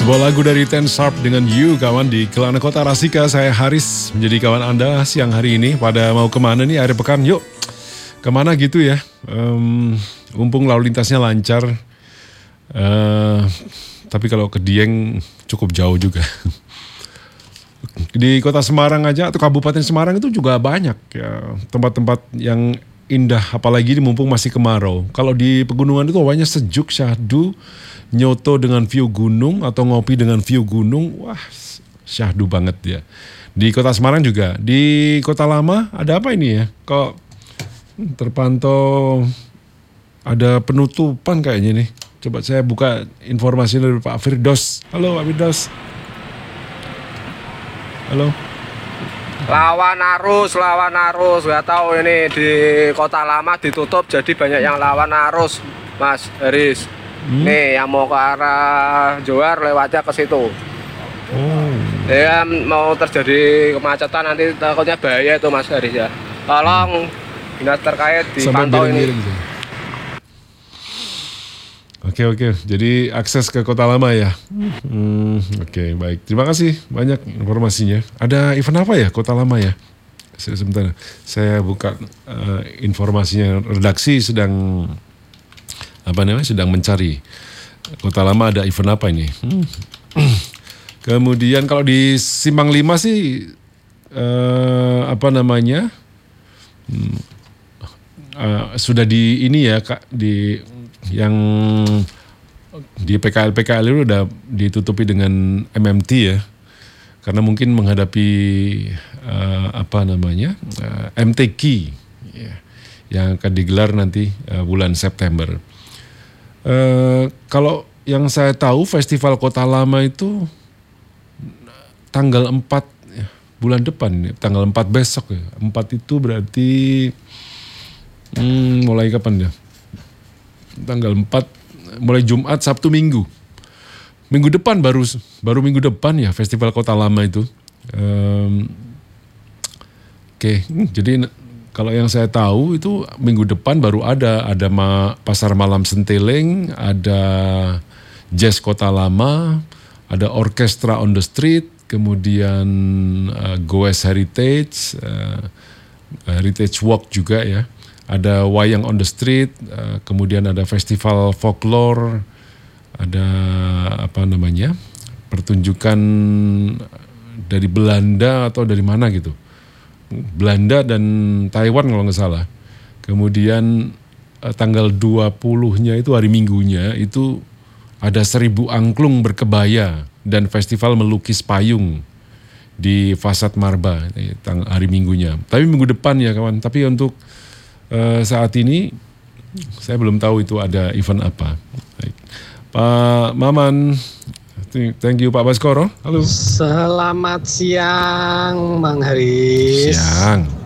Sebuah lagu dari Ten Sharp dengan You, kawan, di Kelana Kota Rasika. Saya Haris menjadi kawan Anda siang hari ini. Pada mau kemana nih akhir pekan? Yuk kemana gitu ya. Mumpung lalu lintasnya lancar. Tapi kalau ke Dieng cukup jauh juga. Di kota Semarang aja atau Kabupaten Semarang itu juga banyak ya, tempat-tempat yang indah, apalagi mumpung masih kemarau. Kalau di pegunungan itu awalnya sejuk, syahdu, nyoto dengan view gunung atau ngopi dengan view gunung, wah syahdu banget ya. Di kota Semarang juga, di Kota Lama ada apa ini ya? Kok terpantau ada penutupan kayaknya nih. Coba saya buka informasi dari Pak Firdaus. Halo Pak Firdaus. Halo. Lawan arus, nggak tahu ini di Kota Lama ditutup jadi banyak yang lawan arus, Mas Haris. Nih yang mau ke arah Johar lewatnya ke situ. Ya mau terjadi kemacetan nanti takutnya bahaya itu Mas Haris ya. Tolong dinas terkait dipantau ini. Oke. Jadi akses ke Kota Lama ya. Oke, baik. Terima kasih banyak informasinya. Ada event apa ya Kota Lama ya? Sebentar, saya buka informasinya. Redaksi sedang sedang mencari Kota Lama ada event apa ini. Kemudian kalau di Simpang 5 sih sudah di ini ya Kak, di yang di PKL itu udah ditutupi dengan MMT ya, karena mungkin menghadapi MTQ ya, yang akan digelar nanti bulan September. Kalau yang saya tahu Festival Kota Lama itu tanggal 4 ya, bulan depan, tanggal 4 besok ya. 4 itu berarti mulai kapan ya? Tanggal 4 mulai Jumat, Sabtu, Minggu. Minggu depan baru minggu depan ya Festival Kota Lama itu. Jadi kalau yang saya tahu itu minggu depan baru ada pasar malam Senteleng, ada jazz Kota Lama, ada orkestra on the street, kemudian Goes Heritage, Heritage Walk juga ya. Ada wayang on the street, kemudian ada festival folklore, ada pertunjukan dari Belanda atau dari mana gitu. Belanda dan Taiwan kalau nggak salah. Kemudian tanggal 20-nya itu hari Minggunya itu ada 1000 angklung berkebaya dan festival melukis payung di Fasad Marba hari Minggunya. Tapi minggu depan ya kawan. Tapi untuk saat ini saya belum tahu itu ada event apa. Baik. Pak Maman, thank you Pak Baskoro. Halo. Selamat siang Bang Haris. Siang.